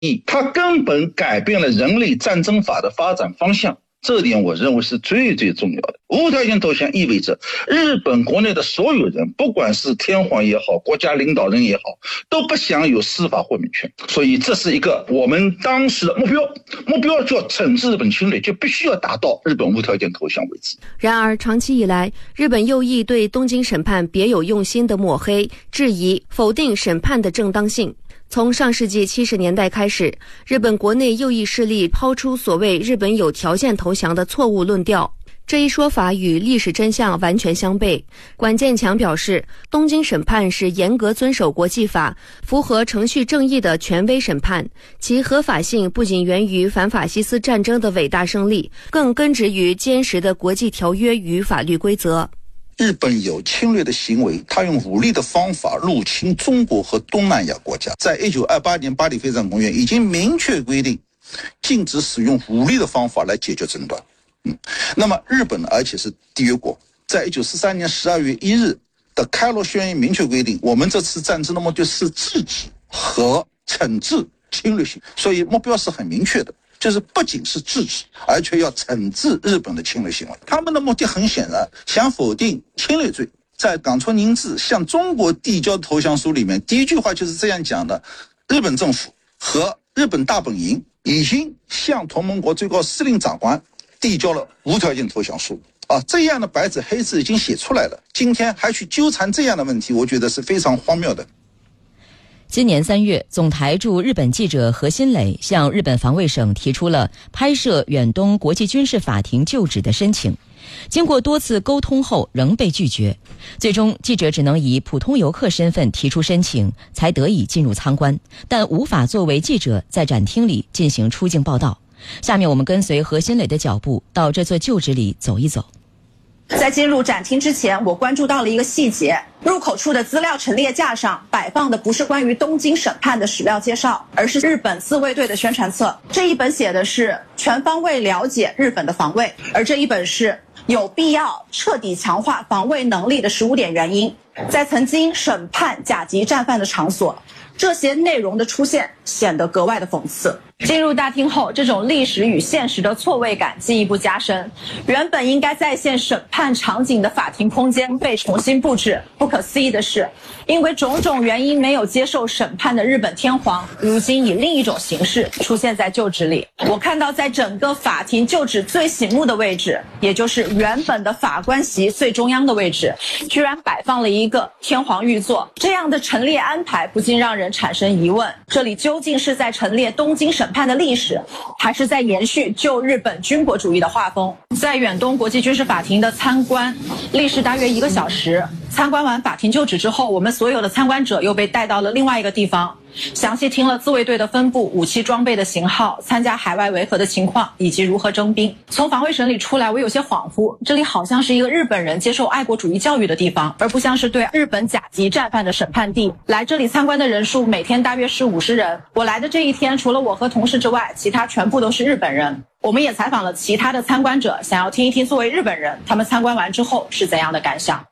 它根本改变了人类战争法的发展方向，这点我认为是最重要的。无条件投降意味着日本国内的所有人，不管是天皇也好，国家领导人也好，都不享有司法豁免权。所以这是一个我们当时的目标就要惩治日本侵略，就必须要达到日本无条件投降为止。 然而长期以来，日本右翼对东京审判别有用心的抹黑、质疑、否定审判的正当性。从上世纪70年代开始，日本国内右翼势力抛出所谓日本有条件投降的错误论调，这一说法与历史真相完全相悖。管建强表示，东京审判是严格遵守国际法、符合程序正义的权威审判，其合法性不仅源于反法西斯战争的伟大胜利，更根植于坚实的国际条约与法律规则。 日本有侵略的行为，他用武力的方法入侵中国和东南亚国家。在1928年巴黎非常公约已经明确规定，禁止使用武力的方法来解决争端。那么日本而且是缔约国，在1943年12月1日的开罗宣言明确规定，我们这次战争的目的是制止和惩治侵略性，所以目标是很明确的，就是不仅是制止，而且要惩治日本的侵略行为。他们的目的很显然，想否定侵略罪。在冈村宁次向中国递交投降书里面，第一句话就是这样讲的：日本政府和日本大本营已经向同盟国最高司令长官递交了无条件投降书。这样的白纸黑字已经写出来了，今天还去纠缠这样的问题，我觉得是非常荒谬的。 今年3月，总台驻日本记者何新磊向日本防卫省提出了拍摄远东国际军事法庭旧址的申请，经过多次沟通后仍被拒绝，最终记者只能以普通游客身份提出申请，才得以进入参观，但无法作为记者在展厅里进行出境报道。下面我们跟随何新磊的脚步到这座旧址里走一走。 在进入展厅之前，我关注到了一个细节，入口处的资料陈列架上摆放的不是关于东京审判的史料介绍，而是日本自卫队的宣传册。这一本写的是全方位了解日本的防卫，而这一本是有必要彻底强化防卫能力的15点原因。在曾经审判甲级战犯的场所，这些内容的出现显得格外的讽刺。进入大厅后，这种历史与现实的错位感进一步加深。原本应该再现审判场景的法庭空间被重新布置。不可思议的是，因为种种原因没有接受审判的日本天皇，如今以另一种形式出现在旧址里。我看到在整个法庭旧址最醒目的位置，也就是原本的法官席最中央的位置，居然摆放了一个天皇御座。这样的陈列安排不禁让人产生疑问，这里究竟是在陈列东京审判的历史，还是在延续旧日本军国主义的画风？在远东国际军事法庭的参观历时大约1个小时，参观完法庭旧址之后，我们所有的参观者又被带到了另外一个地方，详细听了自卫队的分布、武器装备的型号、参加海外维和的情况以及如何征兵。从防卫省里出来，我有些恍惚，这里好像是一个日本人接受爱国主义教育的地方，而不像是对日本甲级战犯的审判地。来这里参观的人数每天大约是50人，我来的这一天除了我和同事之外，其他全部都是日本人。我们也采访了其他的参观者，想要听一听作为日本人，他们参观完之后是怎样的感想。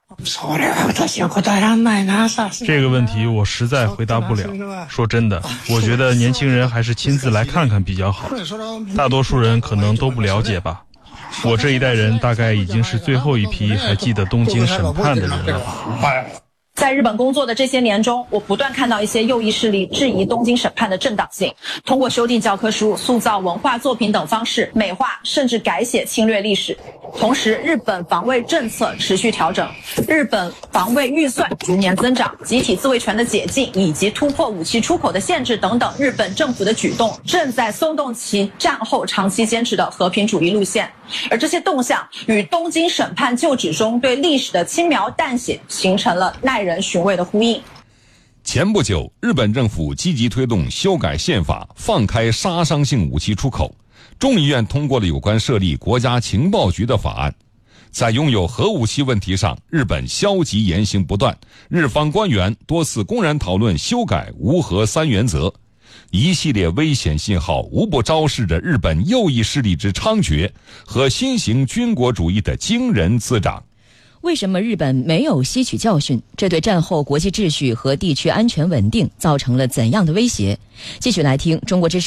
这个问题我实在回答不了。说真的，我觉得年轻人还是亲自来看看比较好，大多数人可能都不了解吧。我这一代人大概已经是最后一批还记得东京审判的人了。 在日本工作的这些年中，我不断看到一些右翼势力质疑东京审判的正当性，通过修订教科书、塑造文化作品等方式美化甚至改写侵略历史。同时，日本防卫政策持续调整，日本防卫预算逐年增长，集体自卫权的解禁以及突破武器出口的限制等等，日本政府的举动正在松动其战后长期坚持的和平主义路线。而这些动向与东京审判旧址中对历史的轻描淡写形成了耐人寻味的呼应。 前不久，日本政府积极推动修改宪法，放开杀伤性武器出口。众议院通过了有关设立国家情报局的法案。在拥有核武器问题上，日本消极言行不断，日方官员多次公然讨论修改无核3原则。一系列危险信号无不昭示着日本右翼势力之猖獗和新型军国主义的惊人滋长。 为什么日本没有吸取教训？这对战后国际秩序和地区安全稳定造成了怎样的威胁？继续来听中国之声